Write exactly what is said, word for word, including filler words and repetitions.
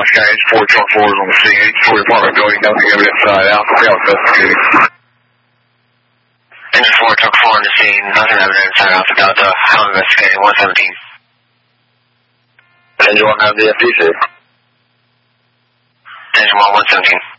exchange. Four truck fours on the scene. Story apartment building. Nothing evidence inside out. We are investigating. Engine four, truck four on the scene. Nothing evidence inside out. Delta. I'm investigating. one seventeen. Engine one, have the F D C. Engine one, one seventeen.